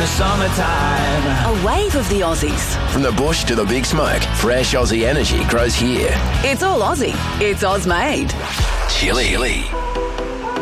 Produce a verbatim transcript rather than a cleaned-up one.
the summertime. A wave of the Aussies. From the bush to the big smoke, fresh Aussie energy grows here. It's all Aussie. It's Oz made. Chili. Chili.